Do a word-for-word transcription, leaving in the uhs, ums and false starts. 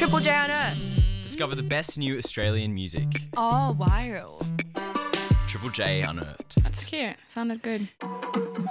Triple J Unearthed. Discover the best new Australian music. Oh, wild. Triple J Unearthed. That's cute. Sounded good.